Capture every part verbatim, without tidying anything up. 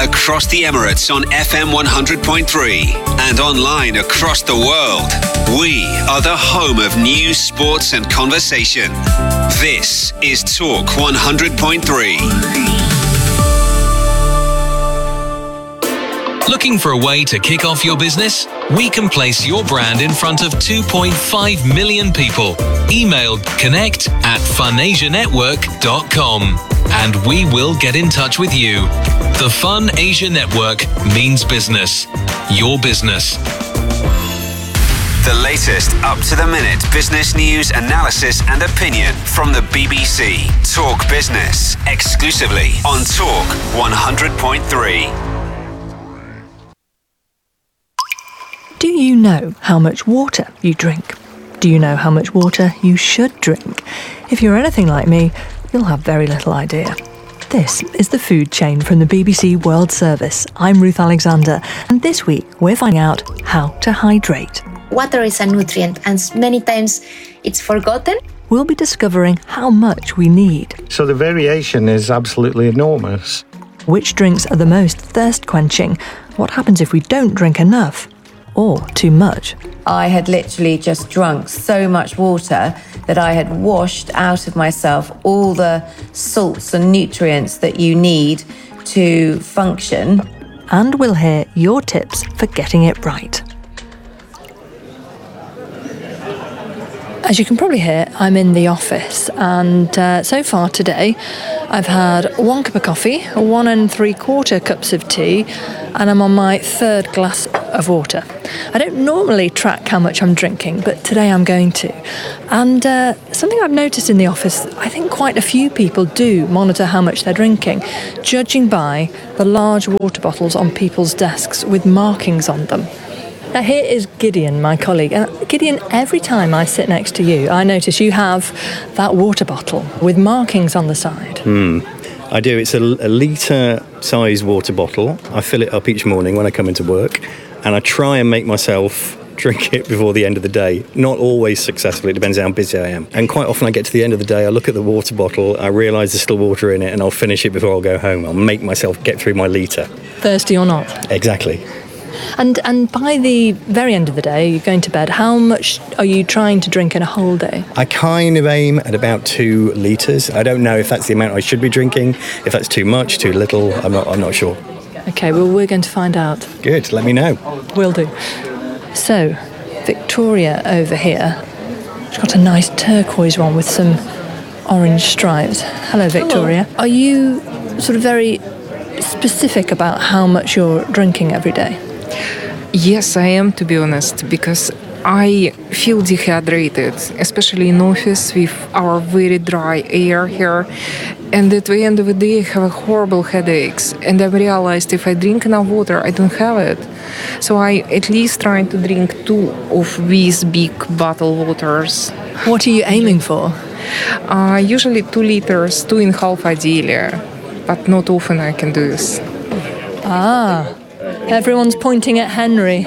across the Emirates on F M one hundred point three and online across the world. We are the home of news, sports and conversation. This is Talk one hundred point three. Looking for a way to kick off your business? We can place your brand in front of two point five million people. Email connect at funasia network dot com and we will get in touch with you. The Fun Asia Network means business. Your business. The latest up-to-the-minute business news, analysis and opinion from the B B C. Talk Business, exclusively on Talk one hundred point three. Do you know how much water you drink? Do you know how much water you should drink? If you're anything like me, you'll have very little idea. This is the food chain from the B B C World Service. I'm Ruth Alexander, and this week we're finding out how to hydrate. Water is a nutrient, and many times it's forgotten. We'll be discovering how much we need. So the variation is absolutely enormous. Which drinks are the most thirst-quenching? What happens if we don't drink enough? Or too much? I had literally just drunk so much water that I had washed out of myself all the salts and nutrients that you need to function. And we'll hear your tips for getting it right. As you can probably hear, I'm in the office, and uh, so far today I've had one cup of coffee, one and three quarter cups of tea, and I'm on my third glass of water. I don't normally track how much I'm drinking, but today I'm going to. And uh, something I've noticed in the office, I think quite a few people do monitor how much they're drinking, judging by the large water bottles on people's desks with markings on them. Now here is Gideon, my colleague. And Gideon, every time I sit next to you, I notice you have that water bottle with markings on the side. Hmm. I do. It's a, a litre size water bottle. I fill it up each morning when I come into work, and I try and make myself drink it before the end of the day. Not always successfully, it depends how busy I am. And quite often I get to the end of the day, I look at the water bottle, I realise there's still water in it, and I'll finish it before I'll go home. I'll make myself get through my litre. Thirsty or not? Exactly. And and by the very end of the day, you're going to bed, how much are you trying to drink in a whole day? I kind of aim at about two litres. I don't know if that's the amount I should be drinking, if that's too much, too little, I'm not, I'm not sure. OK, well, we're going to find out. Good, let me know. Will do. So, Victoria over here, she's got a nice turquoise one with some orange stripes. Hello, Victoria. Hello. Are you sort of very specific about how much you're drinking every day? Yes, I am, to be honest, because I feel dehydrated, especially in office with our very dry air here. And at the end of the day, I have horrible headaches. And I realized if I drink enough water, I don't have it. So I at least try to drink two of these big bottle waters. What are you aiming for? Uh, usually two liters, two and a half ideally. But not often I can do this. Ah. Everyone's pointing at Henry.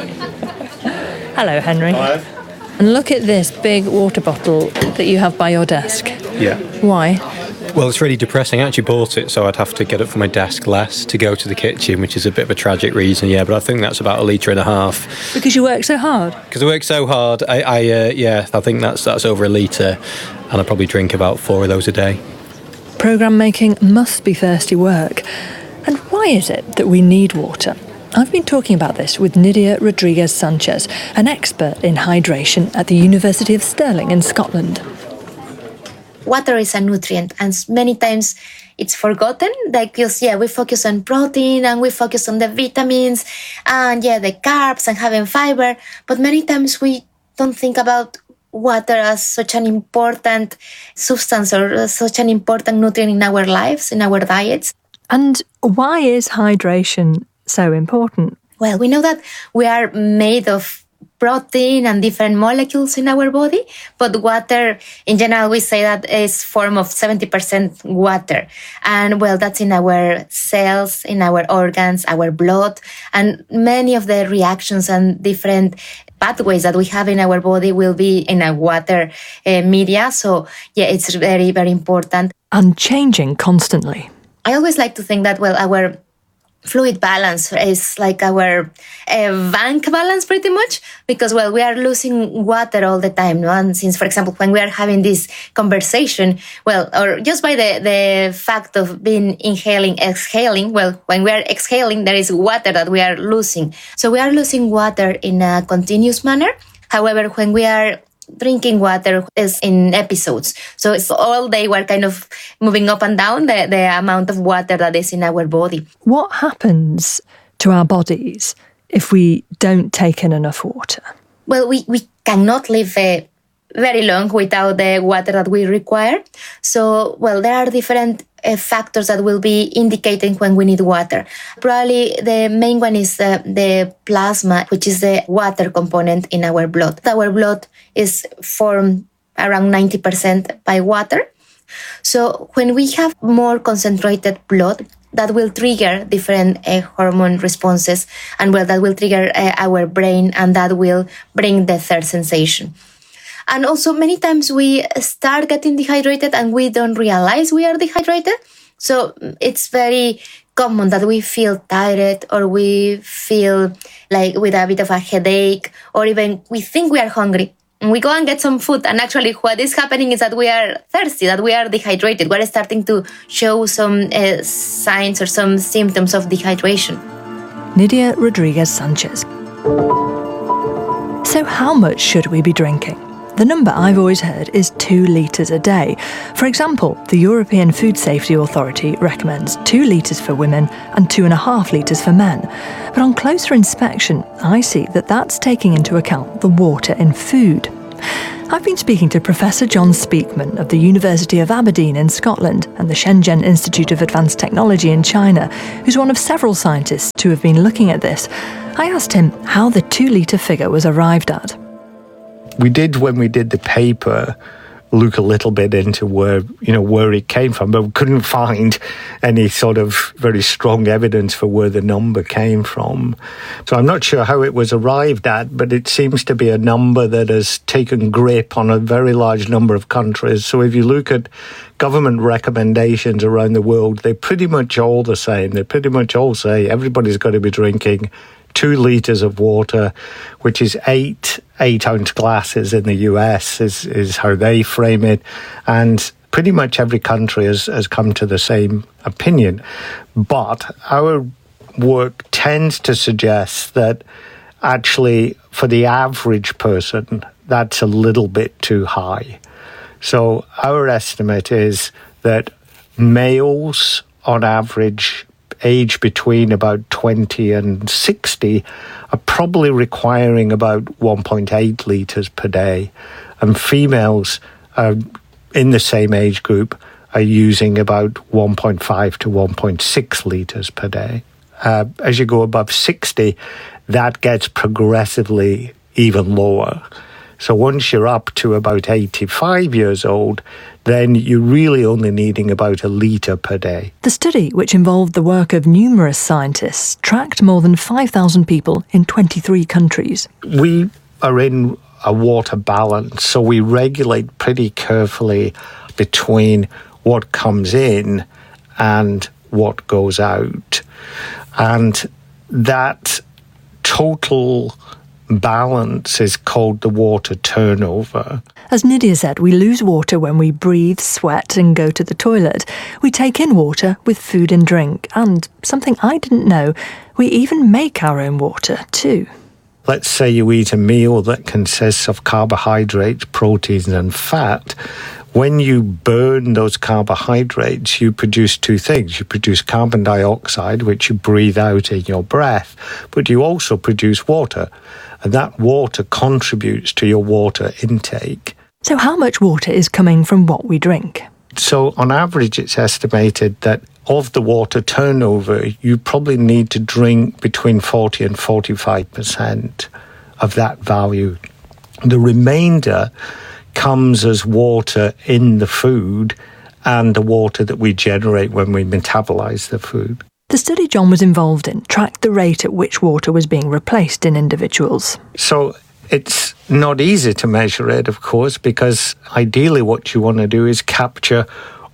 Hello, Henry. Hi. And look at this big water bottle that you have by your desk. Yeah. Why? Well, it's really depressing. I actually bought it so I'd have to get up from my desk less to go to the kitchen, which is a bit of a tragic reason, yeah. But I think that's about a litre and a half. Because you work so hard? Because I work so hard. I, I uh, yeah, I think that's that's over a litre, and I probably drink about four of those a day. Programme making must be thirsty work. And why is it that we need water? I've been talking about this with Nydia Rodriguez Sanchez, an expert in hydration at the University of Stirling in Scotland. Water is a nutrient, and many times it's forgotten. Like, yeah, we focus on protein and we focus on the vitamins and, yeah, the carbs and having fiber. But many times we don't think about water as such an important substance or such an important nutrient in our lives, in our diets. And why is hydration so important? Well, we know that we are made of protein and different molecules in our body, but water, in general, we say that is form of seventy percent water. And well, that's in our cells, in our organs, our blood, and many of the reactions and different pathways that we have in our body will be in a water uh, media. So yeah, it's very, very important. And changing constantly. I always like to think that, well, our fluid balance is like our uh, bank balance pretty much, because, well, we are losing water all the time. No? And since, for example, when we are having this conversation, well, or just by the, the fact of being inhaling, exhaling, well, when we are exhaling, there is water that we are losing. So we are losing water in a continuous manner. However, when we are drinking water is in episodes. So it's all day we're kind of moving up and down the, the amount of water that is in our body. What happens to our bodies if we don't take in enough water? Well, we, we cannot live uh, very long without the water that we require. So, well, there are different uh, factors that will be indicating when we need water. Probably the main one is uh, the plasma, which is the water component in our blood. Our blood is formed around ninety percent by water. So when we have more concentrated blood, that will trigger different uh, hormone responses, and well, that will trigger uh, our brain, and that will bring the thirst sensation. And also, many times we start getting dehydrated and we don't realize we are dehydrated. So it's very common that we feel tired, or we feel like with a bit of a headache, or even we think we are hungry. And we go and get some food, and actually what is happening is that we are thirsty, that we are dehydrated. We're starting to show some uh, signs or some symptoms of dehydration. Nydia Rodriguez Sanchez. So how much should we be drinking? The number I've always heard is two litres a day. For example, the European Food Safety Authority recommends two litres for women and two and a half litres for men. But on closer inspection, I see that that's taking into account the water in food. I've been speaking to Professor John Speakman of the University of Aberdeen in Scotland and the Shenzhen Institute of Advanced Technology in China, who's one of several scientists who have been looking at this. I asked him how the two litre figure was arrived at. We did, when we did the paper, look a little bit into where, you know, where it came from, but we couldn't find any sort of very strong evidence for where the number came from. So I'm not sure how it was arrived at, but it seems to be a number that has taken grip on a very large number of countries. So if you look at government recommendations around the world, they're pretty much all the same. They pretty much all say everybody's got to be drinking two litres of water, which is eight eight-ounce glasses in the U S, is, is how they frame it. And pretty much every country has, has come to the same opinion. But our work tends to suggest that actually for the average person, that's a little bit too high. So our estimate is that males, on average, age between about twenty and sixty, are probably requiring about one point eight litres per day. And females are in the same age group are using about one point five to one point six litres per day. Uh, as you go above sixty, that gets progressively even lower. So once you're up to about eighty-five years old, then you're really only needing about a litre per day. The study, which involved the work of numerous scientists, tracked more than five thousand people in twenty-three countries. We are in a water balance, so we regulate pretty carefully between what comes in and what goes out. And that total balance is called the water turnover. As Nydia said, we lose water when we breathe, sweat and go to the toilet. We take in water with food and drink. And something I didn't know, we even make our own water too. Let's say you eat a meal that consists of carbohydrates, proteins and fat. When you burn those carbohydrates, you produce two things. You produce carbon dioxide, which you breathe out in your breath, but you also produce water. And that water contributes to your water intake. So how much water is coming from what we drink? So on average, it's estimated that of the water turnover, you probably need to drink between forty and forty-five percent of that value. The remainder comes as water in the food and the water that we generate when we metabolize the food. The study John was involved in tracked the rate at which water was being replaced in individuals. So it's not easy to measure it, of course, because ideally what you want to do is capture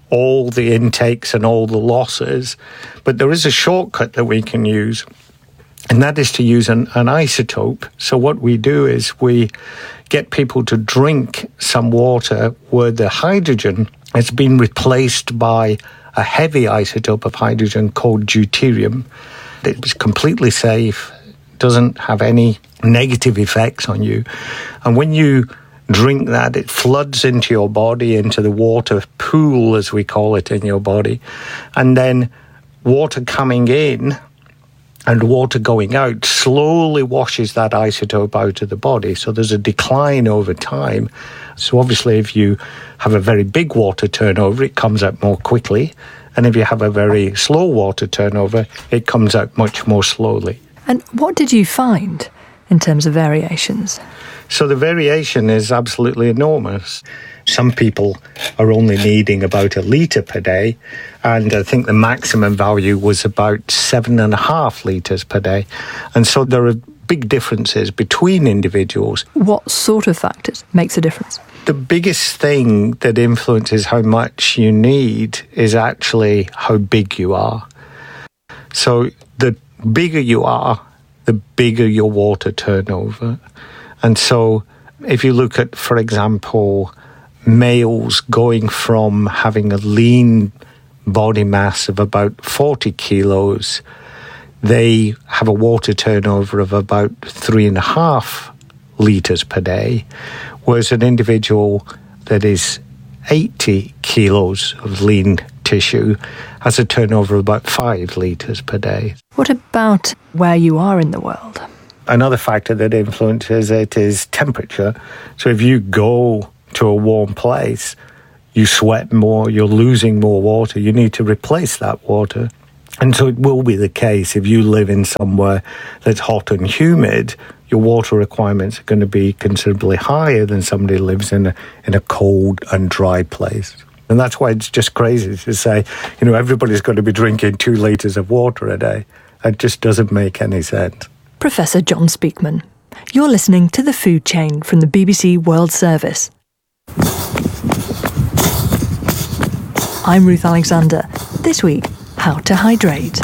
all the intakes and all the losses. But there is a shortcut that we can use, and that is to use an, an isotope. So what we do is we get people to drink some water where the hydrogen has been replaced by a heavy isotope of hydrogen called deuterium. It's completely safe, doesn't have any negative effects on you. And when you drink that, it floods into your body, into the water pool, as we call it, in your body. And then water coming in and water going out slowly washes that isotope out of the body. So there's a decline over time. So obviously if you have a very big water turnover, it comes out more quickly. And if you have a very slow water turnover, it comes out much more slowly. And what did you find in terms of variations? So the variation is absolutely enormous. Some people are only needing about a litre per day, and I think the maximum value was about seven and a half litres per day. And so there are big differences between individuals. What sort of factors makes a difference? The biggest thing that influences how much you need is actually how big you are. So the bigger you are, the bigger your water turnover. And so if you look at, for example, males going from having a lean body mass of about forty kilos, they have a water turnover of about three and a half litres per day, whereas an individual that is eighty kilos of lean tissue has a turnover of about five litres per day. What about where you are in the world? Another factor that influences it is temperature. So if you go to a warm place, you sweat more, you're losing more water, you need to replace that water. And so it will be the case if you live in somewhere that's hot and humid, your water requirements are going to be considerably higher than somebody who lives in a, in a cold and dry place. And that's why it's just crazy to say, you know, everybody's going to be drinking two litres of water a day. It just doesn't make any sense. Professor John Speakman. You're listening to The Food Chain from the B B C World Service. I'm Ruth Alexander. This week, how to hydrate.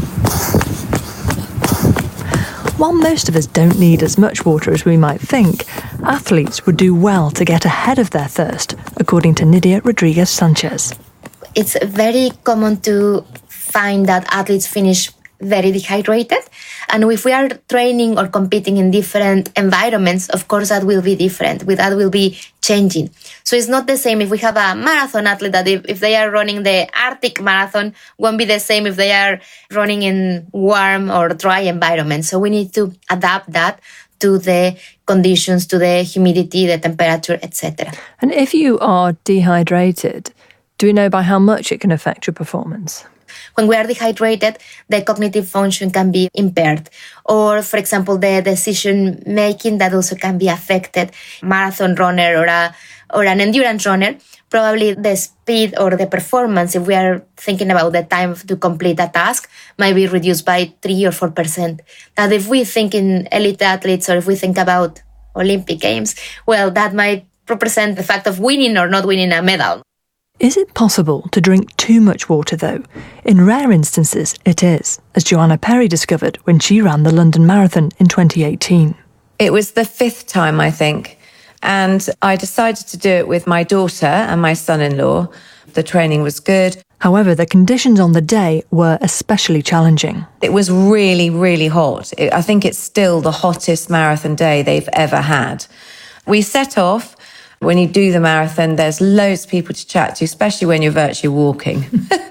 While most of us don't need as much water as we might think, athletes would do well to get ahead of their thirst, according to Nydia Rodriguez Sanchez. It's very common to find that athletes finish very dehydrated. And if we are training or competing in different environments, of course, that will be different. With that will be changing. So it's not the same if we have a marathon athlete that if, if they are running the Arctic marathon, won't be the same if they are running in warm or dry environments. So we need to adapt that to the conditions, to the humidity, the temperature, et cetera. And if you are dehydrated, do we know by how much it can affect your performance? When we are dehydrated, the cognitive function can be impaired. Or, for example, the decision-making that also can be affected. Marathon runner or, a, or an endurance runner, probably the speed or the performance, if we are thinking about the time to complete a task, might be reduced by three or four percent. That if we think in elite athletes or if we think about Olympic Games, well, that might represent the fact of winning or not winning a medal. Is it possible to drink too much water, though? In rare instances, it is, as Joanna Perry discovered when she ran the London Marathon in twenty eighteen. It was the fifth time, I think, and I decided to do it with my daughter and my son-in-law. The training was good. However, the conditions on the day were especially challenging. It was really, really hot. It, I think it's still the hottest marathon day they've ever had. We set off. When you do the marathon, there's loads of people to chat to, especially when you're virtually walking.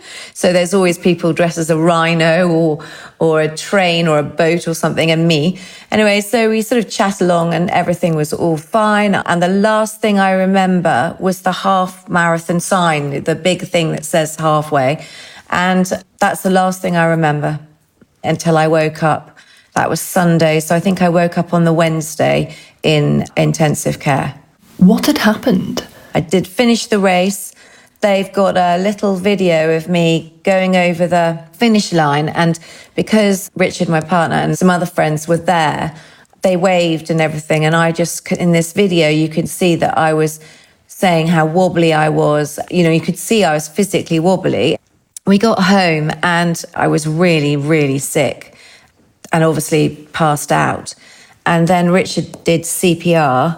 So there's always people dressed as a rhino or or a train or a boat or something, and me. Anyway, so we sort of chat along and everything was all fine. And the last thing I remember was the half marathon sign, the big thing that says halfway. And that's the last thing I remember until I woke up. That was Sunday, so I think I woke up on the Wednesday in intensive care. What had happened? I did finish the race. They've got a little video of me going over the finish line. And because Richard, my partner, and some other friends were there, they waved and everything. And I just, in this video, you could see that I was saying how wobbly I was. You know, you could see I was physically wobbly. We got home and I was really, really sick and obviously passed out. And then Richard did C P R.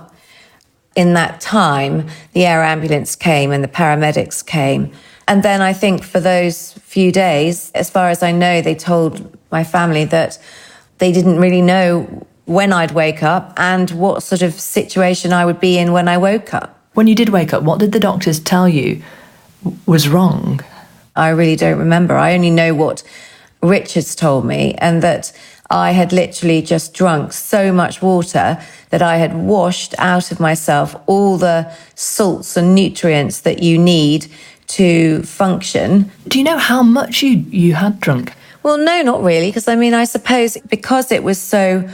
In that time, the air ambulance came and the paramedics came. And then I think for those few days, as far as I know, they told my family that they didn't really know when I'd wake up and what sort of situation I would be in when I woke up. When you did wake up, what did the doctors tell you was wrong? I really don't remember. I only know what Richard's told me, and that I had literally just drunk so much water that I had washed out of myself all the salts and nutrients that you need to function. Do you know how much you, you had drunk? Well, no, not really, because I mean, I suppose because it was so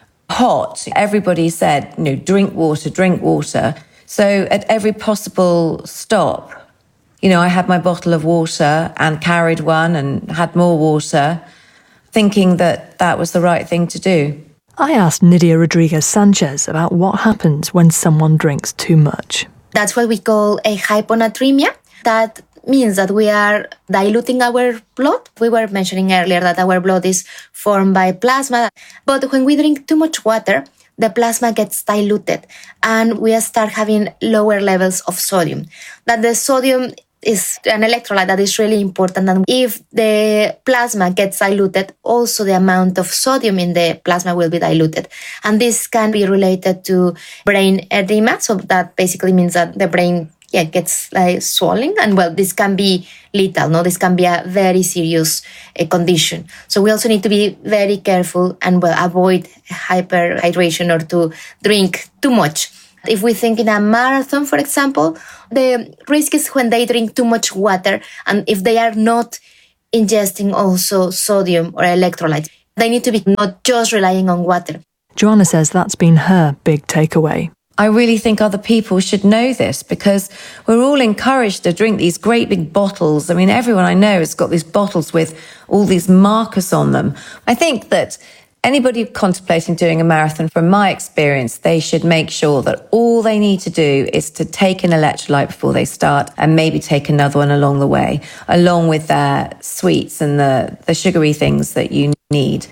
hot, everybody said, you know, drink water, drink water. So at every possible stop, you know, I had my bottle of water and carried one and had more water, thinking that that was the right thing to do. I asked Nydia Rodriguez Sanchez about what happens when someone drinks too much. That's what we call a hyponatremia. That means that we are diluting our blood. We were mentioning earlier that our blood is formed by plasma. But when we drink too much water, the plasma gets diluted and we start having lower levels of sodium. That the sodium is an electrolyte that is really important. And if the plasma gets diluted, also the amount of sodium in the plasma will be diluted. And this can be related to brain edema. So that basically means that the brain yeah, gets like swollen. And well, this can be lethal. No, this can be a very serious uh, condition. So we also need to be very careful and well, avoid hyperhydration or to drink too much. If we think in a marathon, for example, the risk is when they drink too much water and if they are not ingesting also sodium or electrolytes. They need to be not just relying on water. Joanna says that's been her big takeaway. I really think other people should know this because we're all encouraged to drink these great big bottles. I mean, everyone I know has got these bottles with all these markers on them. I think that anybody contemplating doing a marathon, from my experience, they should make sure that all they need to do is to take an electrolyte before they start and maybe take another one along the way, along with their sweets and the, the sugary things that you need.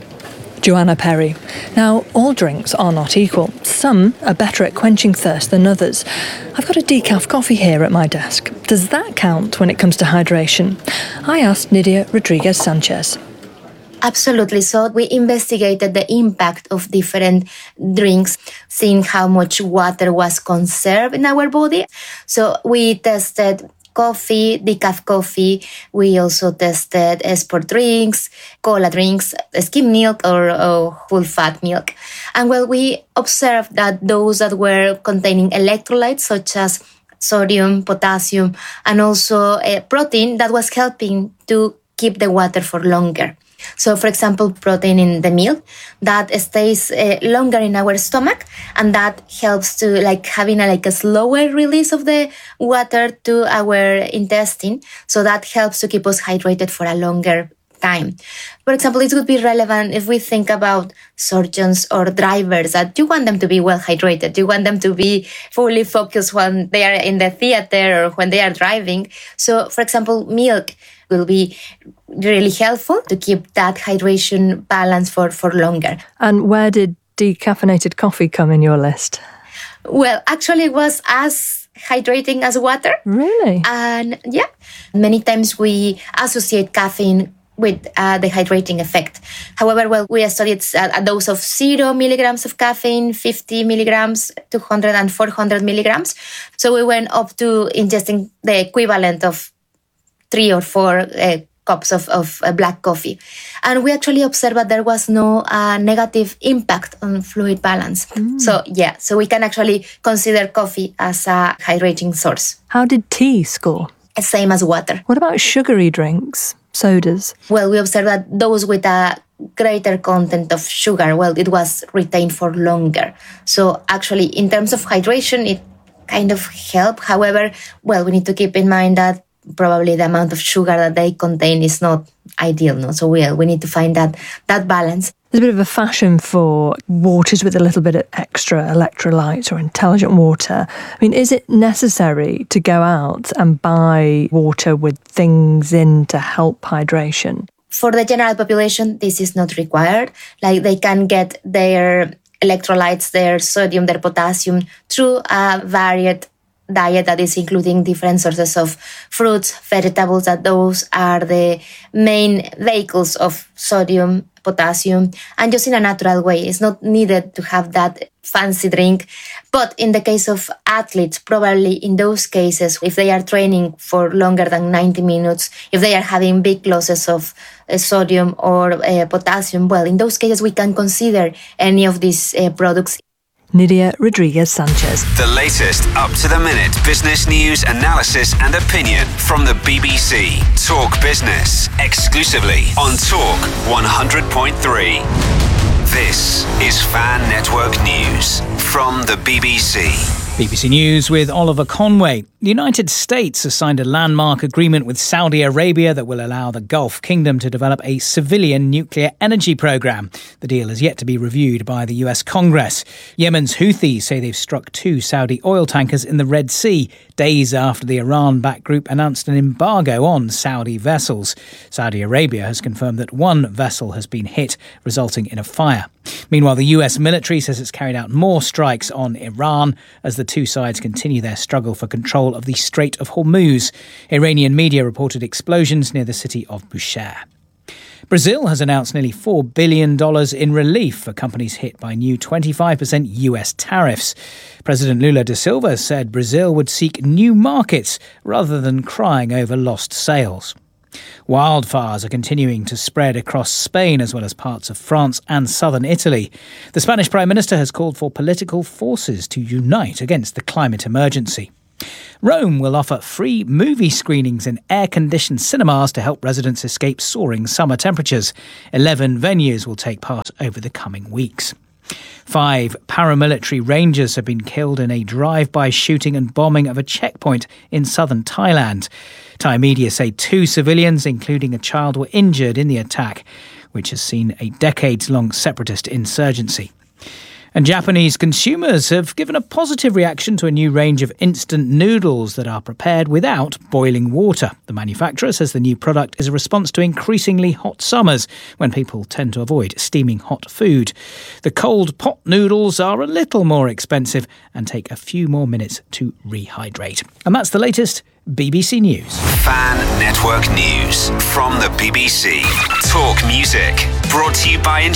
Joanna Perry. Now, all drinks are not equal. Some are better at quenching thirst than others. I've got a decaf coffee here at my desk. Does that count when it comes to hydration? I asked Nydia Rodriguez Sanchez. Absolutely. So we investigated the impact of different drinks, seeing how much water was conserved in our body. So we tested coffee, decaf coffee. We also tested sport drinks, cola drinks, skim milk or, or full fat milk. And well, we observed that those that were containing electrolytes such as sodium, potassium, and also uh, protein, that was helping to keep the water for longer. So, for example, protein in the milk that stays uh, longer in our stomach, and that helps to like having a, like a slower release of the water to our intestine. So that helps to keep us hydrated for a longer time. For example, it would be relevant if we think about surgeons or drivers that you want them to be well hydrated. You want them to be fully focused when they are in the theater or when they are driving. So, for example, milk will be really helpful to keep that hydration balance for, for longer. And where did decaffeinated coffee come in your list? Well, actually it was as hydrating as water. Really? And yeah, many times we associate caffeine with uh, the hydrating effect. However, well, we studied a, a dose of zero milligrams of caffeine, fifty milligrams, two hundred and four hundred milligrams. So we went up to ingesting the equivalent of three or four uh, cups of, of uh, black coffee. And we actually observed that there was no uh, negative impact on fluid balance. Mm. So yeah, so we can actually consider coffee as a hydrating source. How did tea score? Same as water. What about sugary drinks, sodas? Well, we observed that those with a greater content of sugar, well, it was retained for longer. So actually, in terms of hydration, it kind of helped. However, well, we need to keep in mind that probably the amount of sugar that they contain is not ideal, no? So we, we need to find that, that balance. There's a bit of a fashion for waters with a little bit of extra electrolytes or intelligent water. I mean, is it necessary to go out and buy water with things in to help hydration? For the general population, this is not required. Like, they can get their electrolytes, their sodium, their potassium through a varied diet that is including different sources of fruits, vegetables, that those are the main vehicles of sodium, potassium, and just in a natural way. It's not needed to have that fancy drink. But in the case of athletes, probably in those cases, if they are training for longer than ninety minutes, if they are having big losses of uh, sodium or uh, potassium, well, in those cases, we can consider any of these uh, products. Nidia Rodriguez Sanchez. The latest up-to-the-minute business news, analysis and opinion from the B B C. Talk Business, exclusively on Talk one hundred point three. This is Fan Network News from the B B C. B B C News with Oliver Conway. The United States has signed a landmark agreement with Saudi Arabia that will allow the Gulf Kingdom to develop a civilian nuclear energy program. The deal is yet to be reviewed by the U S Congress. Yemen's Houthis say they've struck two Saudi oil tankers in the Red Sea, days after the Iran-backed group announced an embargo on Saudi vessels. Saudi Arabia has confirmed that one vessel has been hit, resulting in a fire. Meanwhile, the U S military says it's carried out more strikes on Iran as the two sides continue their struggle for control of the Strait of Hormuz. Iranian media reported explosions near the city of Bushehr. Brazil has announced nearly four billion dollars in relief for companies hit by new twenty-five percent U S tariffs. President Lula da Silva said Brazil would seek new markets rather than crying over lost sales. Wildfires are continuing to spread across Spain as well as parts of France and southern Italy. The Spanish Prime Minister has called for political forces to unite against the climate emergency. Rome will offer free movie screenings in air-conditioned cinemas to help residents escape soaring summer temperatures. Eleven venues will take part over the coming weeks. Five paramilitary rangers have been killed in a drive-by shooting and bombing of a checkpoint in southern Thailand. Thai media say two civilians, including a child, were injured in the attack, which has seen a decades-long separatist insurgency. And Japanese consumers have given a positive reaction to a new range of instant noodles that are prepared without boiling water. The manufacturer says the new product is a response to increasingly hot summers when people tend to avoid steaming hot food. The cold pot noodles are a little more expensive and take a few more minutes to rehydrate. And that's the latest B B C News. Fan Network News from the B B C. Talk Music, brought to you by